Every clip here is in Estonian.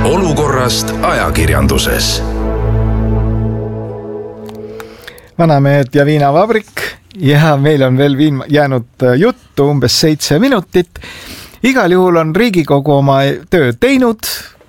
olukorrast ajakirjanduses. Vanamehed ja viinavabrik ja meil on veel jäänud juttu umbes 7 minutit. Igal juhul on Riigikogu oma töö teinud.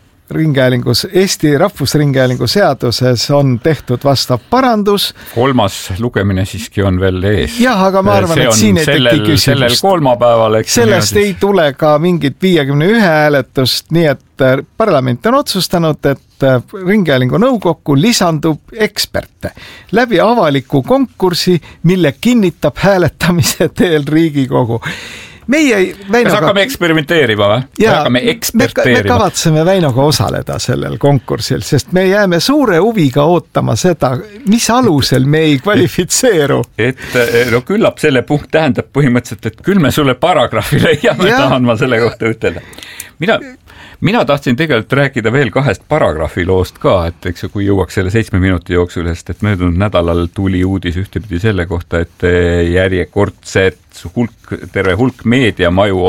Eesti Rahvusringhäälingu seaduses on tehtud vastav parandus. 3. lugemine siiski on veel ees. Jah, aga ma arvan, et siin ei teki küsimust. Sellel kolmapäeval. Sellest ei tule ka mingit 51 hääletust, nii et parlament on otsustanud, et Ringhäälingu nõukokku lisandub eksperte läbi avaliku konkursi, mille kinnitab hääletamise teel Riigikogu. Me hakkame eksperimenteerima või? Me kavatseme Väinoga osaleda sellel konkursil, sest me jääme suure huviga ootama seda, mis alusel me ei kvalifitseeru. No küllap selle punkt tähendab põhimõtteliselt, et küll me sulle paragrahvi leiame, tahan ma selle kohta ütelda. Mina tahtsin tegelikult rääkida veel 2 paragrahvi loost ka, et eks kui jõuaks selle 7 minuti jooksul, sest et möödunud nädalal tuli uudis ühtepidi selle kohta, et järjekordset terve hulk meediamaju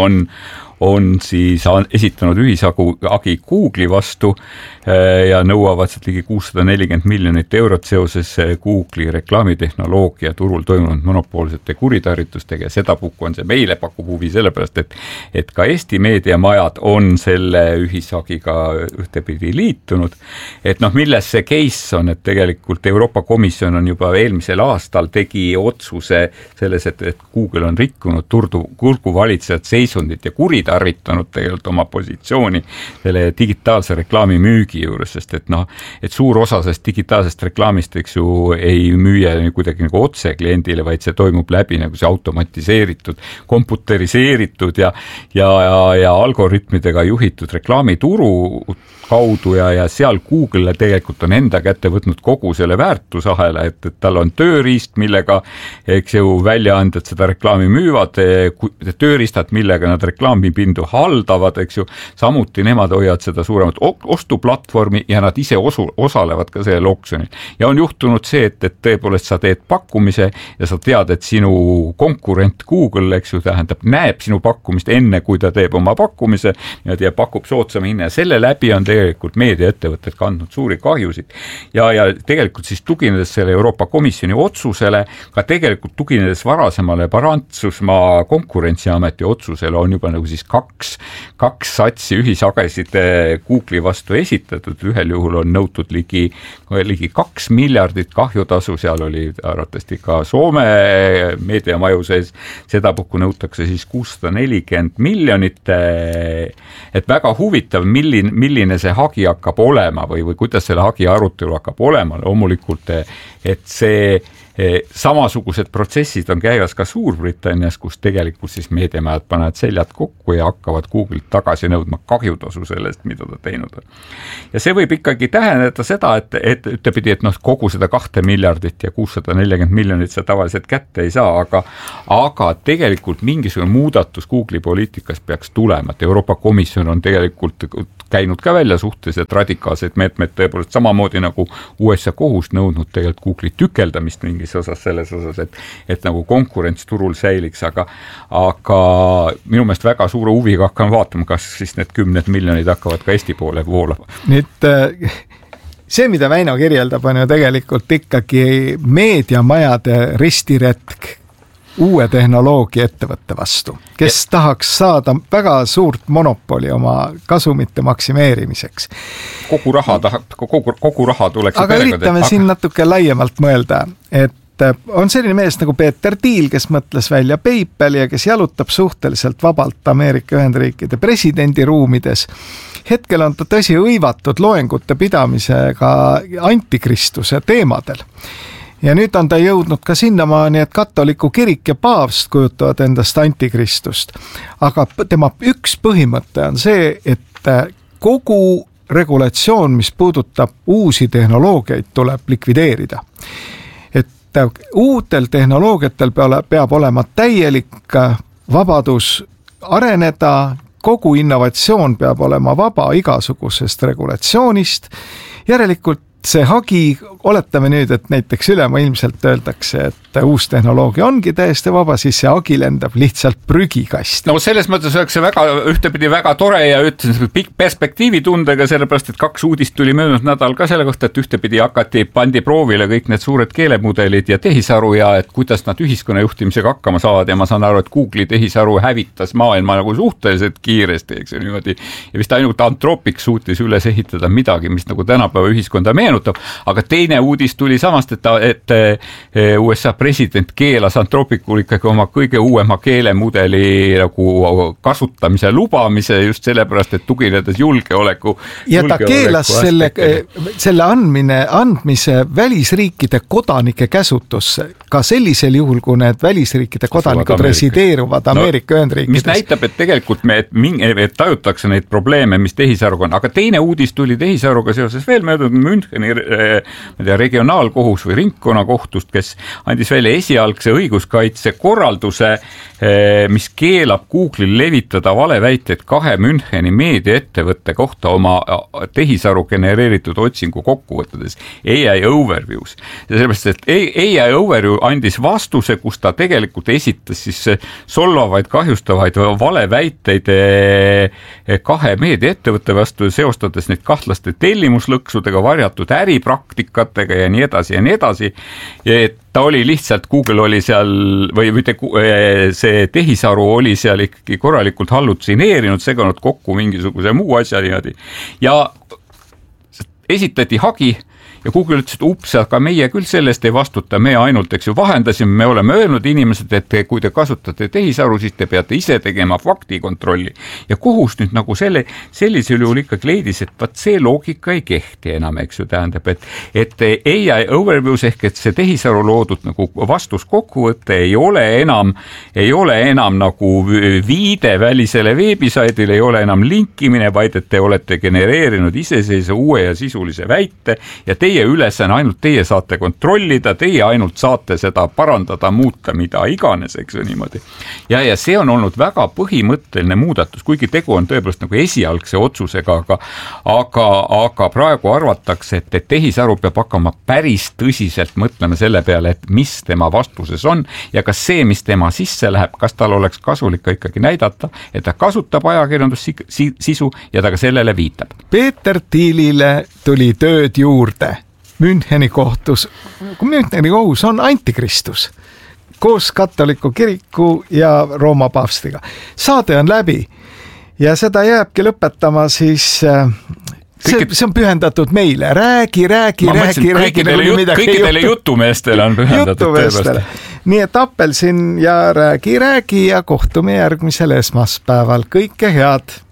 on siis esitanud ühisagi Google'i vastu ja nõuavad ligi 640 miljonit eurot seoses Google'i reklaamitehnoloogia turul toimunud monopoolsete kuritarvitustega ja sedapuhku on see meile pakub huvi sellepärast, et ka Eesti meediamajad on selle ühishagiga ühtepidi liitunud. Et milles see case on, et tegelikult Euroopa Komisjon on juba eelmisel aastal tegi otsuse selles, et Google on rikkunud turguvalitsejat seisundit ja kuritarvitanud tegelikult oma positsiooni selle digitaalse reklaami müügi juures, sest et suur osa sellest digitaalsest reklaamist, eks ju, ei müüa kuidagi nagu otse kliendile, vaid see toimub läbi nagu see automatiseeritud, komputeriseeritud ja algoritmidega juhitud reklaamituru kaudu ja seal Google tegelikult on enda kätte võtnud kogu selle väärtusahela, et tal on tööriist, millega, eks ju, väljaandjad seda reklaami müüvad, tööriistad, millega nad reklaamipindu haldavad, eks ju, samuti nemad hoiavad seda suuremat ostuplatvormi ja nad ise osalevad ka sellel oksjonil. Ja on juhtunud see, et tõepoolest sa teed pakkumise ja sa tead, et sinu konkurent Google, eks ju, näeb sinu pakkumist enne, kui ta teeb oma pakkumise ja pakub soodsama hinna ja selle läbi on tegelikult meediaettevõtted kandnud suuri kahjusid ja tegelikult siis tuginedes selle Euroopa Komisjoni otsusele, ka tegelikult tuginedes varasemale Prantsusmaa konkurentsiameti otsusele on juba nagu siis kaks satsi ühishagesid Google'i vastu esitatud, ühel juhul on nõutud ligi 2 miljardit kahjutasu, seal oli arvatavasti ka Soome meediamaju sees, sedapuhku nõutakse siis 640 miljonit, et väga huvitav, milline see hagi hakkab olema või kuidas selle hagi arutelu hakkab olema, loomulikult, et see samasugused protsessid on käivas ka Suurbritannias, kus tegelikult siis meediamajad panevad seljad kokku ja hakkavad Google'ilt tagasi nõudma kahjutasu sellest, mida ta teinud on. Ja see võib ikkagi tähendada seda, et ütlepidi, et kogu seda 2 miljardit ja 640 miljonit see tavaliselt kätte ei saa, aga tegelikult mingisugune muudatus Google'i poliitikas peaks tulema, et Euroopa Komisjon on tegelikult käinud ka välja suhteliselt radikaalsed meetmed, tõepoolest samamoodi nagu USA kohus nõudnud tegelikult Google'i tükeldamist mingis osas selles osas, et nagu konkurents turul säiliks, aga minu meelest väga suure huviga hakkan vaatama, kas siis need 10 miljonid hakkavad ka Eesti poole voolama. Nüüd see, mida Väino kirjeldab, on ju tegelikult ikkagi meediamajade ristiretk uue tehnoloogia ettevõtte vastu, kes tahaks saada väga suurt monopoli oma kasumite maksimeerimiseks. Kogu raha tuleks. Aga üritame siin natuke laiemalt mõelda, et on selline mees nagu Peeter Thiel, kes mõtles välja PayPali ja kes jalutab suhteliselt vabalt Ameerika Ühendriikide presidendi ruumides. Hetkel on ta tõsi hõivatud loengute pidamisega antikristuse teemadel. Ja nüüd on ta jõudnud ka sinnamaani, et katoliku kirik ja paavst kujutavad endast antikristust. Aga tema üks põhimõte on see, et kogu regulatsioon, mis puudutab uusi tehnoloogiaid, tuleb likvideerida. Et uutel tehnoloogiatel peab olema täielik vabadus areneda, kogu innovatsioon peab olema vaba igasugusest regulatsioonist. Järelikult see hagi, oletame nüüd, et näiteks ülemaailmselt öeldakse, et uus tehnoloogia ongi täiesti vaba, siis see hagi lendab lihtsalt prügikasti. No selles mõttes oleks see ühtepidi väga tore ja ütlesin pikk perspektiivitundega, sellepärast, et 2 uudist tuli möödunud nädal ka selle kohta, et ühtepidi pandi proovile kõik need suured keelemudelid ja tehisaru ja et kuidas nad ühiskonna juhtimisega hakkama saavad ja ma saan aru, et Google'i tehisaru hävitas maailma nagu suhteliselt kiiresti, eks niimoodi. Ja vist ainult Anthropic suutis üles ehitada midagi, mis nagu tänapäeva ühiskonda meenutab, aga teine uudis tuli samast, et USA president keelas Anthropicul ikkagi oma kõige uuema keelemudeli nagu kasutamise lubamise just sellepärast, et tuginedes julgeoleku. Ja ta keelas selle andmise välisriikide kodanike käsutusse, ka sellisel juhul, kui need välisriikide kodanikud resideeruvad Ameerika Ühendriikides. Mis näitab, et tegelikult et tajutakse neid probleeme, mis tehisaruga on, aga teine uudis tuli tehisaruga seoses veel möödunud Müncheni regionaalkohus või ringkonnakohtust, kes andis välja esialgse õiguskaitse korralduse, mis keelab Google'il levitada valeväiteid 2 Müncheni meediaettevõtte kohta oma tehisaru genereeritud otsingu kokkuvõttedes AI Overviews. Sellepärast, et AI Overview andis vastuse, kus ta tegelikult esitas siis solvavaid, kahjustavaid valeväiteid 2 meediaettevõtte vastu, seostades neid kahtlaste tellimuslõksudega, varjatud äripraktikatega ja nii edasi ja nii edasi. Ta oli lihtsalt, Google oli seal, või mitte, see tehisaru oli seal ikkagi korralikult hallutsineerinud, seganud kokku mingisuguse muu asja niimoodi. Ja esitati hagi ja Google ütles, et ups, aga meie küll sellest ei vastuta, me ainult, eks ju, vahendasime, me oleme öelnud inimesed, et kui te kasutate tehisaru, siis te peate ise tegema faktikontrolli. Ja kohus nüüd nagu sellisel juhul ikkagi leidis, et vaat see loogika ei kehti enam, eks ju, tähendab, et AI Overviews ehk et see tehisaru loodud nagu vastuskokkuvõte ei ole enam nagu viide välisele veebisaidile, ei ole enam linkimine, vaid et te olete genereerinud iseseisva uue ja sisulise väite ja teie ülesanne, ainult teie saate kontrollida, teie ainult saate seda parandada, muuta, mida iganes, eks ju niimoodi. Ja see on olnud väga põhimõtteline muudatus, kuigi tegu on tõepoolest nagu esialgse otsusega, aga praegu arvatakse, et tehisaru peab hakkama päris tõsiselt mõtlema selle peale, et mis tema vastuses on ja kas see, mis tema sisse läheb, kas tal oleks kasulik ka ikkagi näidata, et ta kasutab ajakirjandussisu ja ta ka sellele viitab. Peeter Thielile tuli tööd juurde. Müncheni kohtus on antikristus koos katoliku kiriku ja Rooma paavstiga. Saade on läbi ja seda jääbki lõpetama siis see on pühendatud meile. Räägi. Kõikidele jutumeestele on pühendatud. Nii et Appelsin ja räägi ja kohtume järgmisel esmaspäeval. Kõike head!